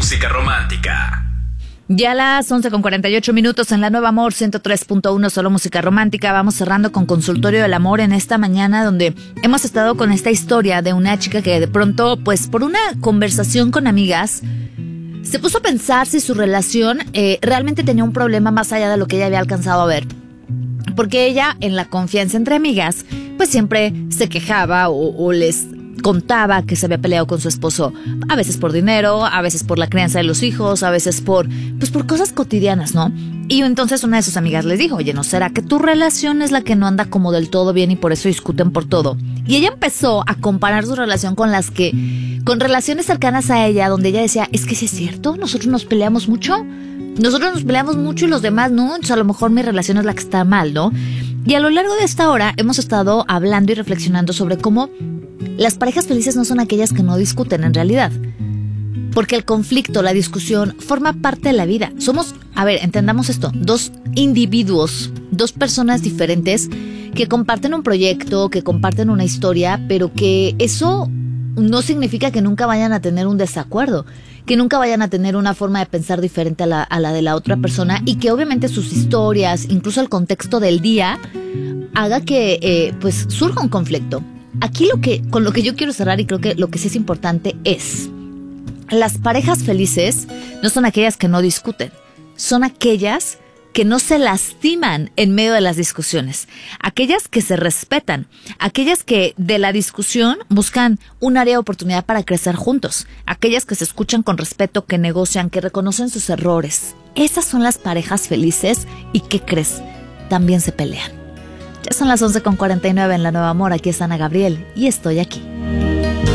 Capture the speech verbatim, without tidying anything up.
música romántica. Ya a las once con cuarenta y ocho minutos en la Nueva Amor ciento tres punto uno, solo música romántica. Vamos cerrando con Consultorio del Amor en esta mañana, donde hemos estado con esta historia de una chica que de pronto, pues por una conversación con amigas, se puso a pensar si su relación eh, realmente tenía un problema más allá de lo que ella había alcanzado a ver. Porque ella, en la confianza entre amigas, pues siempre se quejaba o, o les contaba que se había peleado con su esposo, a veces por dinero, a veces por la crianza de los hijos, a veces por, pues por cosas cotidianas, ¿no? Y entonces una de sus amigas les dijo, oye, ¿no será que tu relación es la que no anda como del todo bien y por eso discuten por todo? Y ella empezó a comparar su relación con las que, con relaciones cercanas a ella, donde ella decía, es que sí es cierto, nosotros nos peleamos mucho, nosotros nos peleamos mucho y los demás no, entonces a lo mejor mi relación es la que está mal, ¿no? Y a lo largo de esta hora hemos estado hablando y reflexionando sobre cómo las parejas felices no son aquellas que no discuten en realidad. Porque el conflicto, la discusión, forma parte de la vida. Somos, a ver, entendamos esto, dos individuos, dos personas diferentes que comparten un proyecto, que comparten una historia, pero que eso no significa que nunca vayan a tener un desacuerdo, que nunca vayan a tener una forma de pensar diferente a la, a la de la otra persona y que obviamente sus historias, incluso el contexto del día, haga que eh, pues surja un conflicto. Aquí lo que, con lo que yo quiero cerrar y creo que lo que sí es importante es, las parejas felices no son aquellas que no discuten, son aquellas que no se lastiman en medio de las discusiones, aquellas que se respetan, aquellas que de la discusión buscan un área de oportunidad para crecer juntos, aquellas que se escuchan con respeto, que negocian, que reconocen sus errores. Esas son las parejas felices y ¿qué crees? También se pelean. Ya son las once con cuarenta y nueve en la Nueva Amor, aquí es Ana Gabriel y estoy aquí.